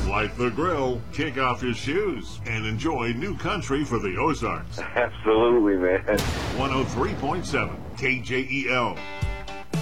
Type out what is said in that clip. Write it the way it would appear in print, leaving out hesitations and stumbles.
Light the grill, kick off your shoes, and enjoy new country for the Ozarks. Absolutely, man. 103.7 KJEL.